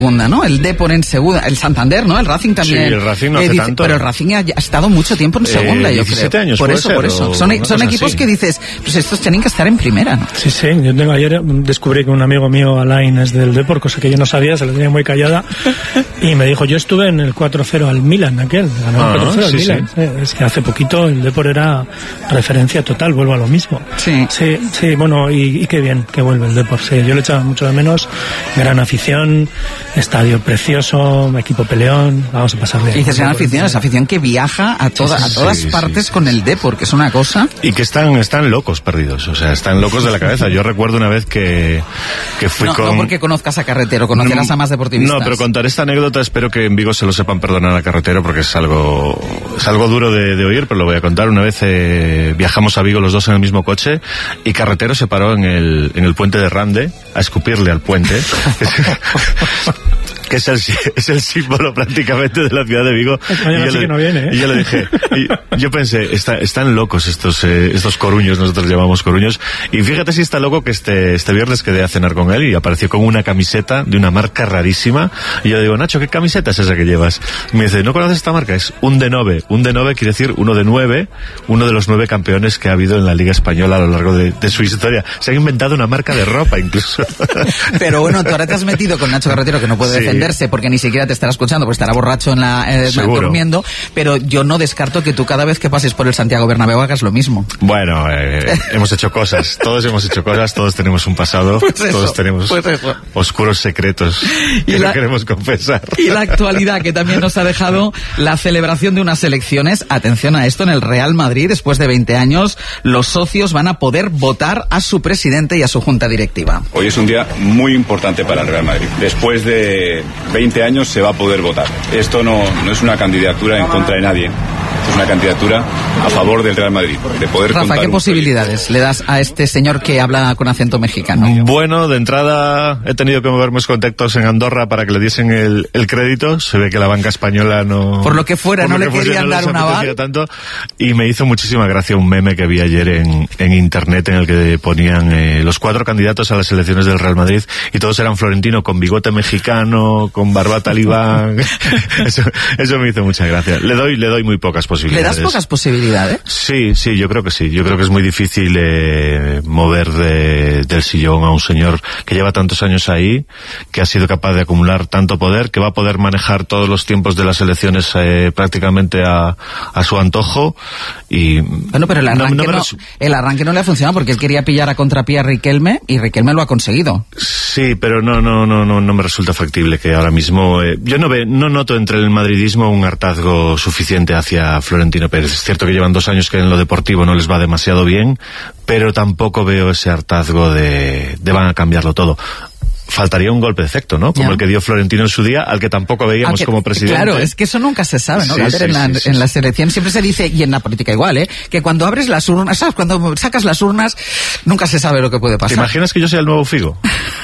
segunda, ¿no? El Depor en segunda, el Santander, ¿no? El Racing también. Sí, el Racing no hace tanto. Pero el Racing ha estado mucho tiempo en segunda, yo 17 creo. años por eso. Son equipos así que dices, pues estos tienen que estar en primera, ¿no? Sí, yo ayer descubrí que un amigo mío, Alain, es del Depor, cosa que yo no sabía, se la tenía muy callada, y me dijo, yo estuve en el 4-0 al Milan, ganó 4-0 al Milan. Sí. Es que hace poquito el Depor era referencia total, vuelvo a lo mismo. Sí, bueno, y qué bien que vuelve el Depor, sí, yo le echaba mucho de menos, gran afición, estadio precioso, equipo peleón, vamos a pasar bien. Y dices, gran afición, es afición que viaja a todas partes con el Depor, que es una cosa. Y que están locos perdidos, o sea, están locos de la cabeza. Yo recuerdo una vez que fui no porque conozcas a Carretero, conocerás a más deportivistas. No, pero contar esta anécdota, espero que en Vigo se lo sepan perdonar a Carretero, porque es algo duro de oír, pero lo voy a contar. Una vez viajamos a Vigo los dos en el mismo coche y Carretero se paró en el puente de Rande a escupirle al puente. Que es el símbolo prácticamente de la ciudad de Vigo. Y yo le dije, yo pensé, están locos estos coruños, nosotros llamamos coruños, y fíjate si está loco que este viernes quedé a cenar con él y apareció con una camiseta de una marca rarísima, y yo le digo, Nacho, ¿qué camiseta es esa que llevas? Y me dice, ¿no conoces esta marca? Es un de 9 quiere decir uno de 9, uno de los 9 campeones que ha habido en la Liga Española a lo largo de su historia. Se han inventado una marca de ropa incluso. Pero bueno, tú ahora te has metido con Nacho Carretero, que no puede defender porque ni siquiera te estará escuchando, porque estará borracho durmiendo, pero yo no descarto que tú cada vez que pases por el Santiago Bernabéu hagas lo mismo. Bueno, hemos hecho cosas, todos hemos hecho cosas, todos tenemos un pasado, todos tenemos oscuros secretos que no queremos confesar. Y la actualidad que también nos ha dejado la celebración de unas elecciones, atención a esto, en el Real Madrid, después de 20 años, los socios van a poder votar a su presidente y a su junta directiva. Hoy es un día muy importante para el Real Madrid. Después de 20 años se va a poder votar. Esto no es una candidatura en contra de nadie. Es una candidatura a favor del Real Madrid, de poder Rafa, ¿qué posibilidades le das a este señor que habla con acento mexicano? Bueno, de entrada he tenido que mover mis contactos en Andorra para que le diesen el crédito. Se ve que la banca española no... Por lo que fuera, no le querían dar un aval. Tanto, y me hizo muchísima gracia un meme que vi ayer en internet en el que ponían los 4 candidatos a las elecciones del Real Madrid y todos eran Florentino con bigote mexicano, con barba talibán. Eso me hizo mucha gracia. Le doy muy pocas posibilidades. ¿Le das pocas posibilidades? Sí, yo creo que sí. Yo creo que es muy difícil mover del sillón a un señor que lleva tantos años ahí, que ha sido capaz de acumular tanto poder, que va a poder manejar todos los tiempos de las elecciones prácticamente a su antojo. Y bueno, pero el arranque no le ha funcionado porque él quería pillar a contrapié a Riquelme y Riquelme lo ha conseguido. Sí, pero no me resulta factible que ahora mismo... yo no noto entre el madridismo un hartazgo suficiente hacia Florentino Pérez. Es cierto que llevan 2 años que en lo deportivo no les va demasiado bien, pero tampoco veo ese hartazgo de van a cambiarlo todo. Faltaría un golpe de efecto, ¿no? Como el que dio Florentino en su día, al que tampoco veíamos como presidente. Claro, es que eso nunca se sabe, ¿no? En la selección siempre se dice, y en la política igual, que cuando abres las urnas, ¿sabes? Cuando sacas las urnas, nunca se sabe lo que puede pasar. ¿Te imaginas que yo sea el nuevo Figo?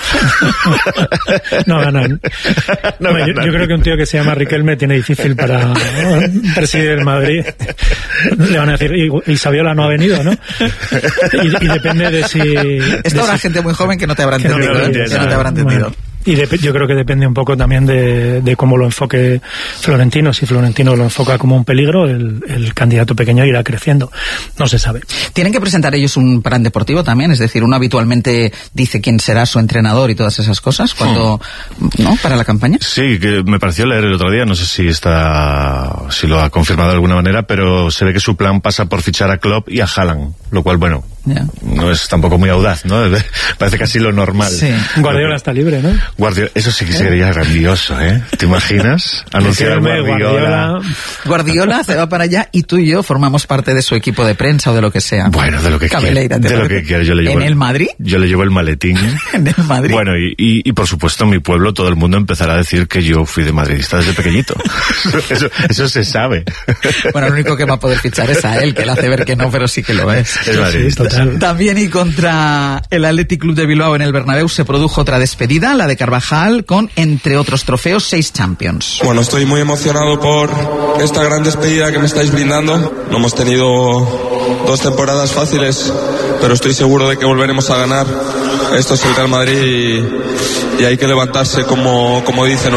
No, yo creo que un tío que se llama Riquelme tiene difícil para presidir el Madrid. Le van a decir, y Saviola no ha venido, ¿no? Y depende de si... Esta habrá gente muy joven que no te habrá entendido, que no te habrá entendido. Bueno, y yo creo que depende un poco también de cómo lo enfoque Florentino. Si Florentino lo enfoca como un peligro, el candidato pequeño irá creciendo. No se sabe. ¿Tienen que presentar ellos un plan deportivo también? Es decir, uno habitualmente dice quién será su entrenador y todas esas cosas cuando, ¿no? Para la campaña. Sí, que me pareció leer el otro día, no sé si lo ha confirmado de alguna manera, pero se ve que su plan pasa por fichar a Klopp y a Haaland, lo cual, bueno, no es tampoco muy audaz, ¿no? Parece casi lo normal. Sí. Guardiola está libre, ¿no? Eso sí que sería grandioso, ¿eh? ¿Te imaginas? Anunciar a Guardiola se va para allá y tú y yo formamos parte de su equipo de prensa o de lo que sea. Bueno, de lo que quiera. Yo le llevo ¿En el Madrid? Yo le llevo el maletín. ¿En el Madrid? Bueno, y por supuesto en mi pueblo todo el mundo empezará a decir que yo fui de madridista desde pequeñito. Eso se sabe. Bueno, lo único que va a poder fichar es a él, que él hace ver que no, pero sí que lo es. Es madridista. También y contra el Athletic Club de Bilbao en el Bernabéu se produjo otra despedida, la de Carvajal, con, entre otros trofeos, 6 Champions. Bueno, estoy muy emocionado por esta gran despedida que me estáis brindando. No hemos tenido 2 temporadas fáciles, pero estoy seguro de que volveremos a ganar. Esto es el Real Madrid y hay que levantarse como dicen.